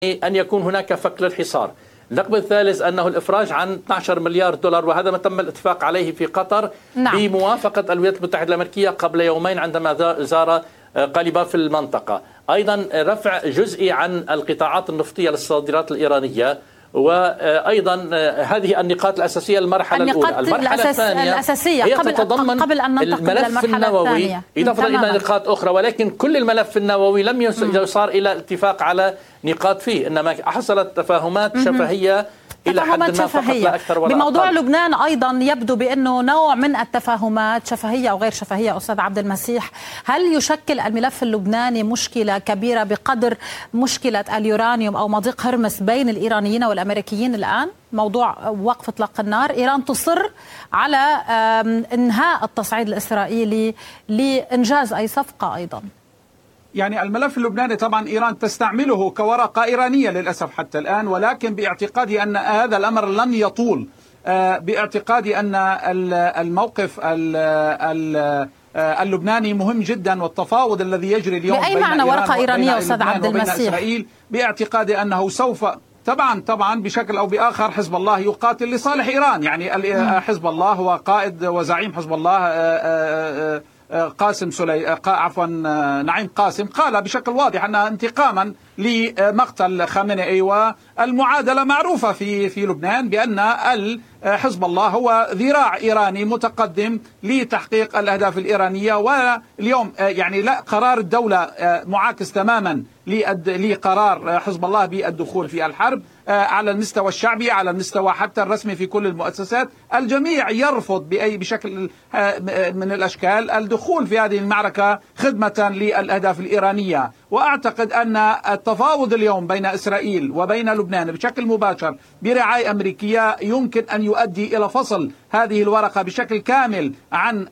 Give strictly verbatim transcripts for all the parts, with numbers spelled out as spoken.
أن يكون هناك فك للحصار. النقب الثالث أنه الإفراج عن اثني عشر مليار دولار، وهذا ما تم الاتفاق عليه في قطر نعم. بموافقة الولايات المتحدة الأمريكية قبل يومين عندما زار قاليباف في المنطقة. أيضا رفع جزئي عن القطاعات النفطية للصادرات الإيرانية، وأيضا هذه النقاط الأساسية المرحلة الأولى. المرحلة الأساس الثانية الأساسية هي قبل, تتضمن قبل أن الملف النووي إضافة إلى نقاط أخرى، ولكن كل الملف النووي لم يصار إلى اتفاق على نقاط فيه، إنما حصلت تفاهمات شفهية إلى حد ما فقط لا أكثر ولا بموضوع أقل. لبنان أيضا يبدو بأنه نوع من التفاهمات شفهية أو غير شفهية. أستاذ عبد المسيح، هل يشكل الملف اللبناني مشكلة كبيرة بقدر مشكلة اليورانيوم أو مضيق هرمس بين الإيرانيين والأمريكيين الآن؟ موضوع وقف إطلاق النار، إيران تصر على إنهاء التصعيد الإسرائيلي لإنجاز أي صفقة أيضا. يعني الملف اللبناني طبعا إيران تستعمله كورقة إيرانية للأسف حتى الآن، ولكن باعتقادي أن هذا الأمر لن يطول، باعتقادي أن الموقف اللبناني مهم جدا، والتفاوض الذي يجري اليوم بأي بين معنى ورقة إيرانية أستاذ عبد المسيح؟ إسرائيل باعتقادي أنه سوف طبعا طبعا بشكل أو بآخر حزب الله يقاتل لصالح إيران. يعني حزب الله هو قائد وزعيم حزب الله قاسم سلي عفوا نعيم قاسم قال بشكل واضح أن انتقاما لمقتل خامنئي، والمعادلة معروفة في في لبنان بأن حزب الله هو ذراع إيراني متقدم لتحقيق الأهداف الإيرانية. واليوم يعني لا، قرار الدولة معاكس تماما لقرار حزب الله بالدخول في الحرب على المستوى الشعبي، على المستوى حتى الرسمي في كل المؤسسات. الجميع يرفض بأي بشكل من الأشكال الدخول في هذه المعركة خدمة للأهداف الإيرانية. وأعتقد أن التفاوض اليوم بين إسرائيل وبين لبنان بشكل مباشر برعاية أمريكية يمكن أن يؤدي إلى فصل هذه الورقة بشكل كامل عن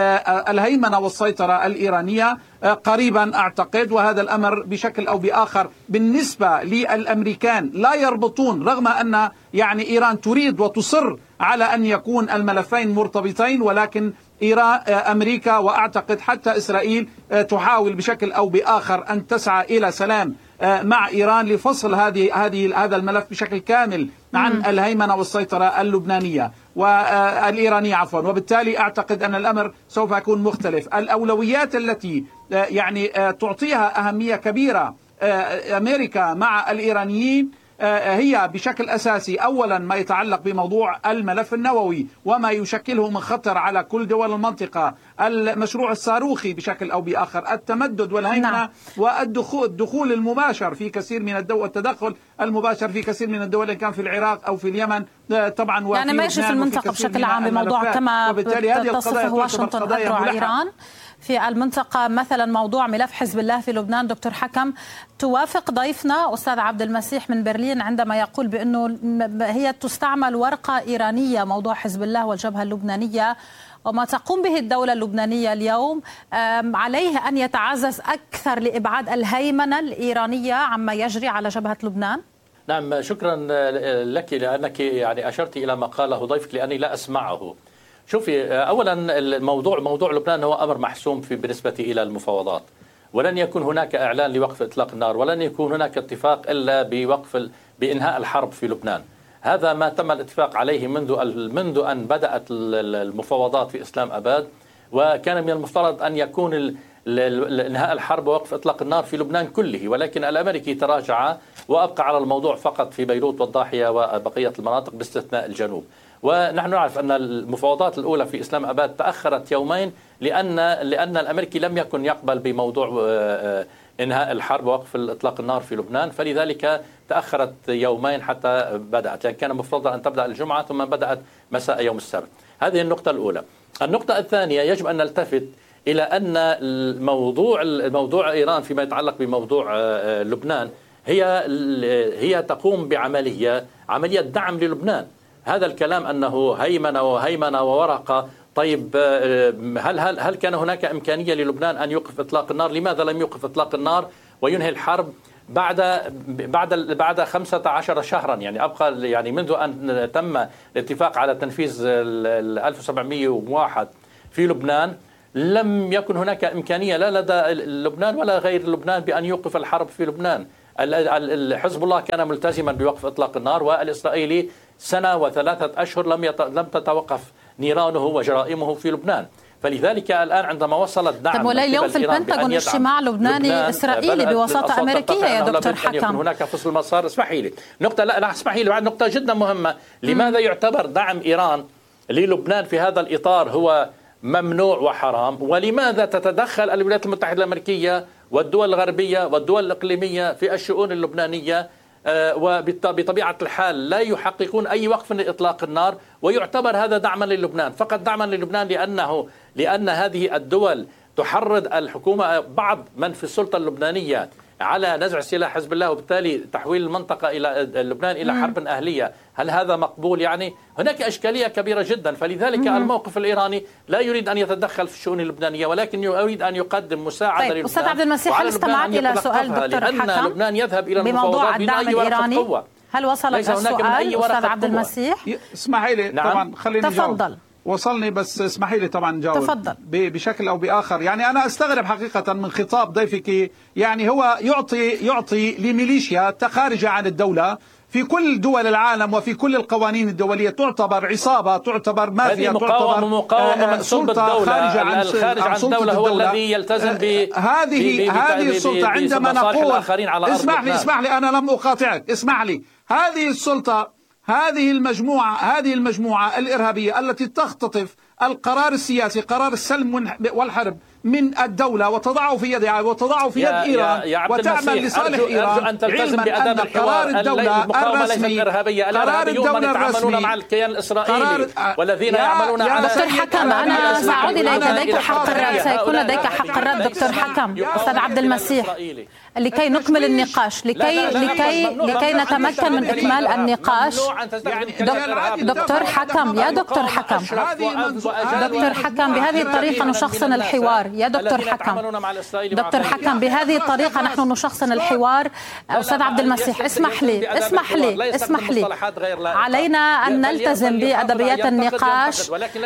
الهيمنة والسيطرة الإيرانية قريبا أعتقد. وهذا الأمر بشكل أو بآخر بالنسبة للأمريكان لا يربطون، رغم أن يعني إيران تريد وتصر على أن يكون الملفين مرتبطين، ولكن إيران أمريكا وأعتقد حتى إسرائيل تحاول بشكل أو بآخر أن تسعى إلى سلام مع إيران لفصل هذه هذه هذا الملف بشكل كامل عن م. الهيمنة والسيطرة اللبنانية والإيرانية عفوا. وبالتالي أعتقد أن الأمر سوف يكون مختلف. الأولويات التي يعني تعطيها أهمية كبيرة أمريكا مع الإيرانيين هي بشكل أساسي أولا ما يتعلق بموضوع الملف النووي وما يشكله من خطر على كل دول المنطقة، المشروع الصاروخي بشكل أو بآخر، التمدد والهيمنة نعم. والدخول الدخول المباشر في كثير من الدول، التدخل المباشر في كثير من الدول إن كان في العراق أو في اليمن طبعا، يعني ماشي في المنطقة بشكل عام بموضوع كما تصفه واشنطن أذرع إيران في المنطقة. مثلا موضوع ملف حزب الله في لبنان، دكتور حكم، توافق ضيفنا أستاذ عبد المسيح من برلين عندما يقول بأنه هي تستعمل ورقة إيرانية، موضوع حزب الله والجبهة اللبنانية وما تقوم به الدولة اللبنانية اليوم عليه أن يتعزز أكثر لإبعاد الهيمنة الإيرانية عما يجري على جبهة لبنان؟ نعم، شكرا لك لأنك يعني أشرت إلى ما قاله ضيفك لأني لا أسمعه. شوفي، أولا الموضوع موضوع لبنان هو أمر محسوم في بالنسبة إلى المفاوضات، ولن يكون هناك إعلان لوقف إطلاق النار، ولن يكون هناك اتفاق إلا بوقف بإنهاء الحرب في لبنان. هذا ما تم الاتفاق عليه منذ منذ أن بدأت المفاوضات في إسلام أباد، وكان من المفترض أن يكون انهاء الحرب ووقف إطلاق النار في لبنان كله، ولكن الأمريكي تراجع وأبقى على الموضوع فقط في بيروت والضاحية وبقية المناطق باستثناء الجنوب. ونحن نعرف أن المفاوضات الأولى في إسلام أباد تأخرت يومين لأن لأن الأمريكي لم يكن يقبل بموضوع إنهاء الحرب ووقف إطلاق النار في لبنان، فلذلك تأخرت يومين حتى بدأت، يعني كان مفترض أن تبدأ الجمعة ثم بدأت مساء يوم السبت. هذه النقطة الأولى. النقطة الثانية، يجب أن نلتفت إلى أن الموضوع الموضوع إيران فيما يتعلق بموضوع لبنان هي هي تقوم بعملية عملية دعم للبنان. هذا الكلام أنه هيمنة وهيمنة وورقة، طيب هل هل هل كان هناك إمكانية للبنان أن يوقف إطلاق النار؟ لماذا لم يوقف إطلاق النار وينهي الحرب بعد بعد بعد خمسة عشر شهرا؟ يعني أبقى يعني منذ أن تم الاتفاق على تنفيذ ال ألف وسبعمئة وواحد في لبنان لم يكن هناك إمكانية لا لدى لبنان ولا غير لبنان بأن يوقف الحرب في لبنان. حزب الله كان ملتزما بوقف إطلاق النار، والإسرائيلي سنة وثلاثة أشهر لم لم تتوقف نيرانه وجرائمه في لبنان. فلذلك الآن عندما وصل الدعم طب ولا اليوم في البنتاغون اجتماع لبناني لبنان إسرائيلي بوساطة أمريكية يا دكتور حكم. هناك فصل مسار. اسمحي لي نقطة، لا لا اسمحي لي بعد نقطة جدا مهمة. لماذا يعتبر دعم إيران للبنان في هذا الإطار هو ممنوع وحرام؟ ولماذا تتدخل الولايات المتحدة الأمريكية والدول الغربية والدول الإقليمية في الشؤون اللبنانية وبطبيعة الحال لا يحققون أي وقف لإطلاق النار، ويعتبر هذا دعما للبنان، فقط دعما للبنان لأنه لأن هذه الدول تحرض الحكومة بعض من في السلطة اللبنانية على نزع سلاح حزب الله وبالتالي تحويل المنطقة إلى لبنان إلى حرب أهلية؟ هل هذا مقبول؟ يعني هناك إشكالية كبيرة جدا. فلذلك مم. الموقف الإيراني لا يريد أن يتدخل في الشؤون اللبنانية، ولكن يريد أن يقدم مساعدة طيب للبنان. أستاذ عبد المسيح، هل استمعت إلى سؤال دكتور حكم لأن لبنان يذهب إلى بموضوع الدعم الإيراني؟ هل وصلك السؤال أستاذ عبد المسيح؟ اسمحي لي نعم. طبعا خليني تفضل جاوب. وصلني بس اسمحي لي طبعا جاوب. تفضل. بشكل او باخر. يعني انا استغرب حقيقه من خطاب ضيفك، يعني هو يعطي يعطي لميليشيا خارجه عن الدوله في كل دول العالم وفي كل القوانين الدوليه تعتبر عصابه، تعتبر مافيا، تعتبر مقاومه من صلب الدوله. خارج عن الخارج عن الدوله هو الذي يلتزم ب هذه هذه السلطه. عندما نقول اسمح لي اسمح لي انا لم اقاطعك، اسمح لي. هذه السلطه، هذه المجموعة هذه المجموعة الإرهابية التي تختطف القرار السياسي، قرار السلم والحرب من الدولة وتضعه في يدها وتضعه في يد إيران وتعمل لصالح إيران، أن تلتزم بأداب الحوار. الدولة الرسمي الإرهابية الإرهابيون من يتعاملون مع الكيان الإسرائيلي والذين يعملون على دكتور حكم، أنا سأعود إليك، لديك حق الرد، سيكون لديك حق الرد دكتور حكم. أستاذ عبد المسيح، لكي نكمل النقاش، لكي لكي لكي نتمكن من إكمال النقاش. دكتور حكم يا دكتور حكم دكتور حكم بهذه الطريقة نشخصن الحوار. يا دكتور حكم دكتور حكم بهذه الطريقة نحن نشخصن الحوار. أستاذ عبد المسيح، اسمح لي اسمح لي اسمح لي علينا أن نلتزم بأدبيات النقاش،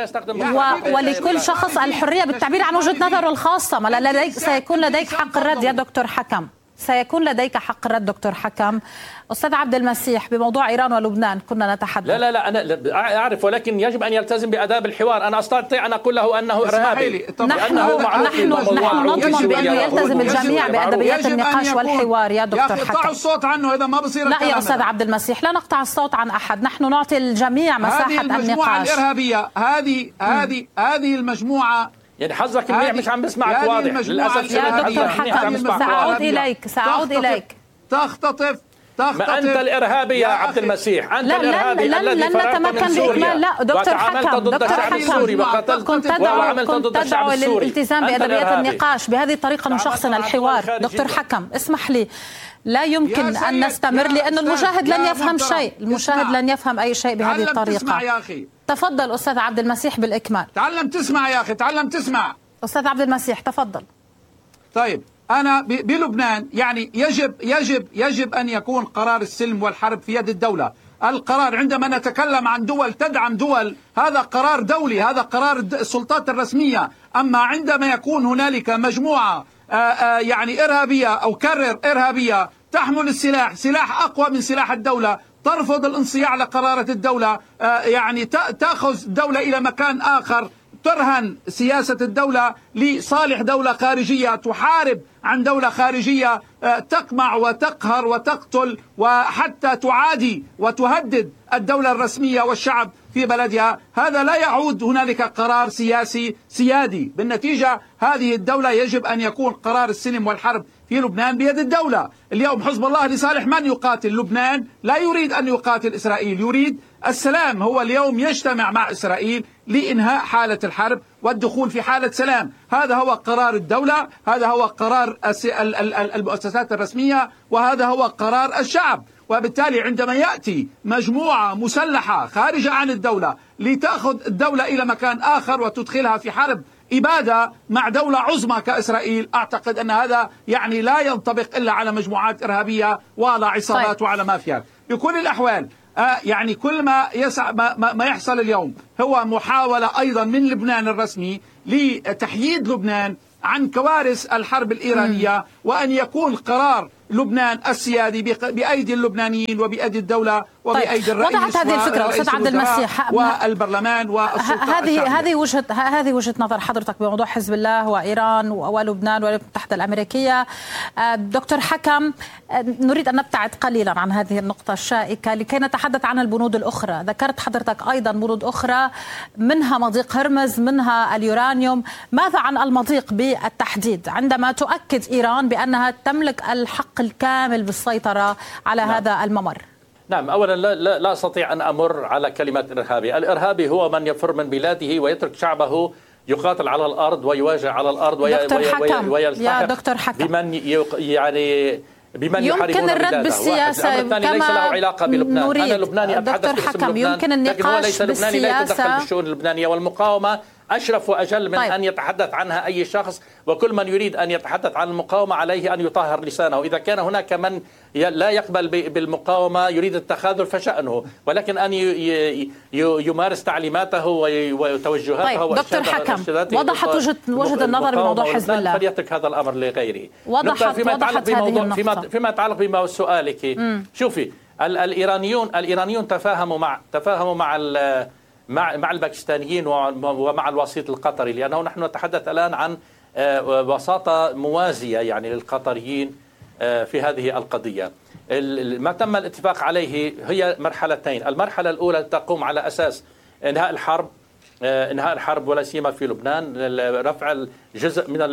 ولكل شخص الحرية بالتعبير عن وجهة نظره الخاصة. ما لديك سيكون لديك حق الرد يا دكتور حكم، سيكون لديك حق الرد دكتور حكم. أستاذ عبد المسيح، بموضوع إيران ولبنان كنا نتحدث. لا لا لا أنا أعرف، ولكن يجب أن يلتزم بآداب الحوار. أنا أستطيع أن أقول له أنه إرهابي. نحن نحن نحن نضمن بأنه يلتزم الجميع بأدبيات النقاش والحوار يا دكتور حكم. قطعوا الصوت عنه إذا ما بصير. لا يا أستاذ عبد المسيح، لا نقطع الصوت عن أحد، نحن نعطي الجميع مساحة النقاش. هذه المجموعة الإرهابية، هذه هذه هذه المجموعة، يعني حظك منيح مش عم بسمعك واضح للأسف يا دكتور حكم. سأعود إليك سأعود إليك تختطف تختطف ما أنت الإرهابي يا عبد المسيح، أنت لا الإرهابي لا الذي فررت من سوريا. لا دكتور حكم دكتور حكم كنت تدعو كنت تدعو للالتزام بأدبيات النقاش. بهذه الطريقة نشخصن الحوار. دكتور حكم اسمح لي، لا يمكن أن نستمر لأن المشاهد لن يفهم شيء، المشاهد لن يفهم أي شيء بهذه الطريقة. يا أخي تفضل أستاذ عبد المسيح بالإكمال. تعلم تسمع يا أخي، تعلم تسمع. أستاذ عبد المسيح تفضل. طيب أنا بلبنان يعني يجب يجب يجب أن يكون قرار السلم والحرب في يد الدولة. القرار عندما نتكلم عن دول تدعم دول هذا قرار دولي، هذا قرار السلطات الرسمية. أما عندما يكون هنالك مجموعة آآ آآ يعني إرهابية أو كرر إرهابية تحمل السلاح، سلاح أقوى من سلاح الدولة، ترفض الانصياع لقرارات الدولة، يعني تأخذ الدولة إلى مكان آخر، ترهن سياسة الدولة لصالح دولة خارجية، تحارب عن دولة خارجية، تقمع وتقهر وتقتل وحتى تعادي وتهدد الدولة الرسمية والشعب في بلدها. هذا لا يعود هنالك قرار سياسي سيادي. بالنتيجة هذه الدولة يجب أن يكون قرار السلم والحرب في لبنان بيد الدولة. اليوم حزب الله لصالح من يقاتل؟ لبنان لا يريد أن يقاتل إسرائيل، يريد السلام. هو اليوم يجتمع مع إسرائيل لإنهاء حالة الحرب والدخول في حالة سلام. هذا هو قرار الدولة، هذا هو قرار المؤسسات الرسمية، وهذا هو قرار الشعب. وبالتالي عندما يأتي مجموعة مسلحة خارجة عن الدولة لتأخذ الدولة إلى مكان آخر وتدخلها في حرب إبادة مع دولة عظمى كإسرائيل، أعتقد أن هذا يعني لا ينطبق إلا على مجموعات إرهابية وعلى عصابات وعلى مافيات. بكل الأحوال آه يعني كل ما, يسع ما, ما يحصل اليوم هو محاولة أيضا من لبنان الرسمي لتحييد لبنان عن كوارث الحرب الإيرانية، وأن يكون قرار لبنان السيادي بأيدي اللبنانيين وبأيدي الدولة وبأيدي طيب. الرئيس وضحت هذه الفكرة أستاذ عبد المسيح والبرلمان والسلطة هذه هذه وجهة هذه وجهة نظر حضرتك بموضوع حزب الله وإيران ولبنان والولايات المتحدة الأمريكية. دكتور حكم، نريد أن نبتعد قليلا عن هذه النقطة الشائكة لكي نتحدث عن البنود الأخرى. ذكرت حضرتك أيضا بنود أخرى منها مضيق هرمز، منها اليورانيوم. ماذا عن المضيق بالتحديد عندما تؤكد إيران بأنها تملك الحق الكامل بالسيطرة على نعم. هذا الممر؟ نعم، أولا لا, لا, لا أستطيع أن أمر على كلمة إرهابي. الإرهابي هو من يفر من بلاده ويترك شعبه يقاتل على الأرض ويواجه على الأرض وي دكتور وي حكم. وي يا دكتور حكم بمن يعني بمن يمكن الرد بالسياسة كما ليس له علاقة بلبنان. نريد. أنا لبناني أتحدث باسم حكم. لبنان، يمكن النقاش بالسياسة لا يتدخل بالشؤون اللبنانية، والمقاومة أشرف وأجل من طيب. أن يتحدث عنها أي شخص، وكل من يريد أن يتحدث عن المقاومة عليه أن يطهر لسانه. إذا كان هناك من لا يقبل بالمقاومة يريد التخاذل فشأنه، ولكن أن يمارس تعليماته وتوجهاته. طيب. دكتور حكم، وضحت وجهة وجهة النظر بموضوع حزب الله، فليترك هذا الأمر لغيره. وضحت فيما وضحت هذه النقطة. فيما فيما يتعلق بما سؤالك، شوفي الإيرانيون الإيرانيون تفاهموا مع تفاهموا مع مع مع الباكستانيين ومع الوسيط القطري، لأنه نحن نتحدث الآن عن وساطة موازية يعني للقطريين في هذه القضية. ما تم الاتفاق عليه هي مرحلتين. المرحلة الأولى تقوم على أساس إنهاء الحرب انهاء الحرب ولا سيما في لبنان، رفع جزء من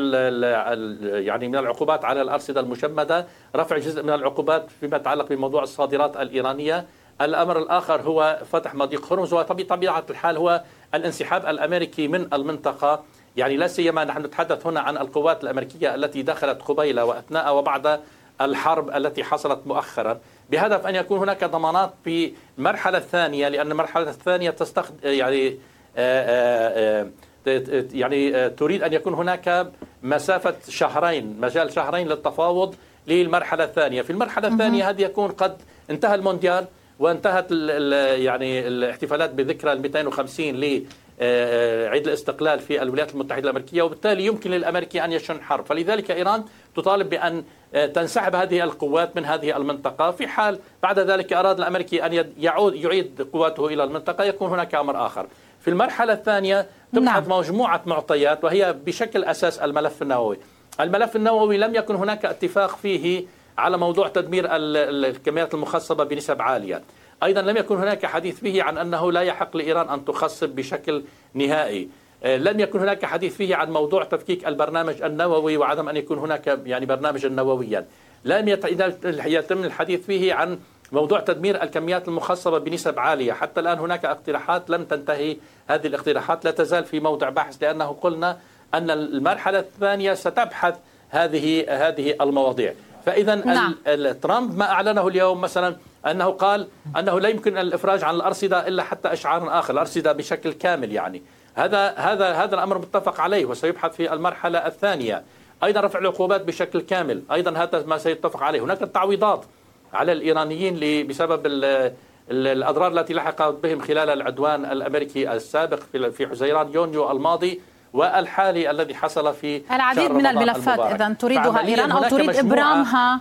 يعني من العقوبات على الأرصدة المشمدة، رفع جزء من العقوبات فيما يتعلق بموضوع الصادرات الإيرانية. الأمر الآخر هو فتح مضيق هرمز، وطبيعة الحال هو الانسحاب الأمريكي من المنطقة. يعني لا سيما نحن نتحدث هنا عن القوات الأمريكية التي دخلت قبيل وأثناء وبعد الحرب التي حصلت مؤخرا، بهدف أن يكون هناك ضمانات في المرحلة الثانية، لأن المرحلة الثانية تستخدم يعني آآ آآ يعني تريد أن يكون هناك مسافة شهرين، مجال شهرين للتفاوض للمرحلة الثانية. في المرحلة الثانية هذه يكون قد انتهى المونديال وانتهت يعني الاحتفالات بذكرى ال مئتين وخمسين لعيد الاستقلال في الولايات المتحدة الأمريكية، وبالتالي يمكن للأمريكي أن يشن حرب. فلذلك إيران تطالب بأن تنسحب هذه القوات من هذه المنطقة. في حال بعد ذلك أراد الأمريكي أن يعود يعيد قواته إلى المنطقة يكون هناك أمر آخر. في المرحلة الثانية تبحث نعم. مجموعة معطيات، وهي بشكل أساس الملف النووي. الملف النووي لم يكن هناك اتفاق فيه على موضوع تدمير الكميات المخصبة بنسب عالية. أيضا لم يكن هناك حديث فيه عن أنه لا يحق لإيران أن تخصب بشكل نهائي. لم يكن هناك حديث فيه عن موضوع تفكيك البرنامج النووي وعدم أن يكون هناك يعني برنامجا نوويا. لم يتم الحديث فيه عن موضوع تدمير الكميات المخصبة بنسب عالية. حتى الآن هناك اقتراحات لم تنتهي، هذه الاقتراحات لا تزال في موضع بحث، لأنه قلنا أن المرحلة الثانية ستبحث هذه هذه المواضيع. فإذا نعم. ترامب ما أعلنه اليوم مثلا أنه قال أنه لا يمكن الإفراج عن الأرصدة إلا حتى إشعار آخر، الأرصدة بشكل كامل. يعني هذا هذا هذا الأمر متفق عليه وسيبحث في المرحلة الثانية. أيضا رفع العقوبات بشكل كامل، أيضا هذا ما سيتفق عليه. هناك التعويضات على الإيرانيين بسبب الأضرار التي لحقت بهم خلال العدوان الأمريكي السابق في حزيران يونيو الماضي والحالي الذي حصل في العديد من الملفات. إذن تريدها إيران أو تريد إبرامها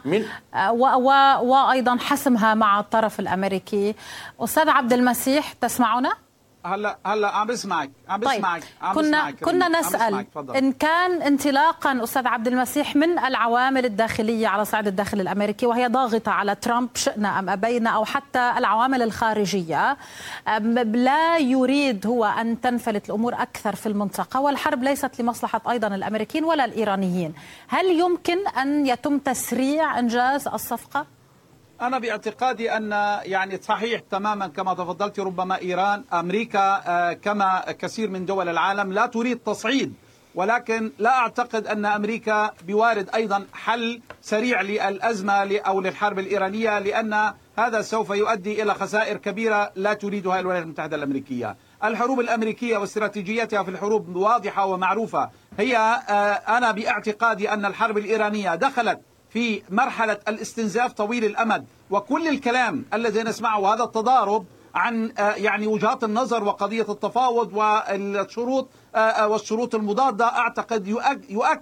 وأيضا حسمها مع الطرف الأمريكي. أستاذ عبد المسيح تسمعنا؟ هلا هلا عم بسمعك عم بسمعك طيب. عم كنا بسمعك كنا نسأل إن كان انطلاقا أستاذ عبد المسيح من العوامل الداخلية على صعيد الداخل الأمريكي وهي ضاغطة على ترامب شئنا أم أبينا، أو حتى العوامل الخارجية، لا يريد هو أن تنفلت الأمور أكثر في المنطقة، والحرب ليست لمصلحة أيضا الأمريكيين ولا الإيرانيين. هل يمكن أن يتم تسريع إنجاز الصفقة؟ أنا باعتقادي أن يعني صحيح تماما كما تفضلت، ربما إيران أمريكا كما كثير من دول العالم لا تريد تصعيد، ولكن لا أعتقد أن أمريكا بوارد أيضا حل سريع للأزمة أو للحرب الإيرانية، لأن هذا سوف يؤدي إلى خسائر كبيرة لا تريدها الولايات المتحدة الأمريكية. الحروب الأمريكية واستراتيجيتها في الحروب واضحة ومعروفة. هي أنا باعتقادي أن الحرب الإيرانية دخلت في مرحلة الاستنزاف طويل الأمد، وكل الكلام الذي نسمعه هذا التضارب عن يعني وجهات النظر وقضية التفاوض والشروط والشروط المضادة، أعتقد يؤكد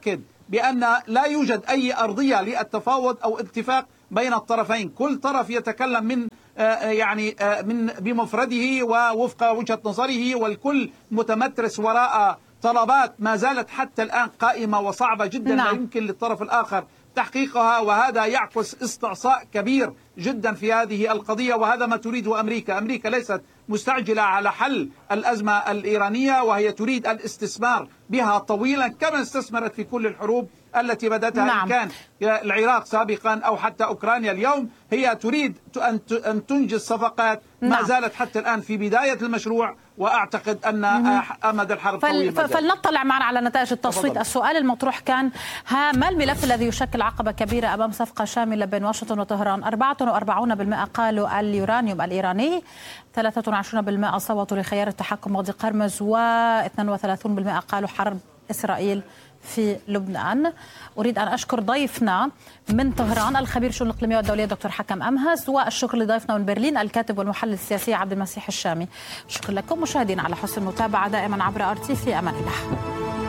بأن لا يوجد أي أرضية للتفاوض أو اتفاق بين الطرفين. كل طرف يتكلم من يعني من بمفرده ووفق وجهة نظره، والكل متمترس وراء طلبات ما زالت حتى الآن قائمة وصعبة جدا. نعم. لا يمكن للطرف الآخر تحقيقها، وهذا يعكس استعصاء كبير جدا في هذه القضية، وهذا ما تريده أمريكا. أمريكا ليست مستعجلة على حل الأزمة الإيرانية، وهي تريد الاستثمار بها طويلا كما استثمرت في كل الحروب التي بدأتها. نعم. إن كان العراق سابقا أو حتى أوكرانيا اليوم، هي تريد أن تنجز صفقات. نعم. ما زالت حتى الآن في بداية المشروع، وأعتقد أن أمد الحرب طويل. فل... فلنطلع معنا على نتائج التصويت. تفضل. السؤال المطروح كان: ها ما الملف الذي يشكل عقبة كبيرة أمام صفقة شاملة بين واشنطن وطهران؟ أربعة وأربعين بالمئة قالوا اليورانيوم الإيراني، ثلاثة وعشرين بالمئة صوتوا لخيار التحكم وادي قرمز، واثنين وثلاثين بالمئة قالوا حرب إسرائيل في لبنان. أريد أن أشكر ضيفنا من طهران الخبير الشؤون الإقليمية والدولية دكتور حكم أمهس، والشكر لضيفنا من برلين الكاتب والمحلل السياسي عبد المسيح الشامي. شكرا لكم مشاهدينا على حسن المتابعة دائما عبر آر تي. في أمان الله.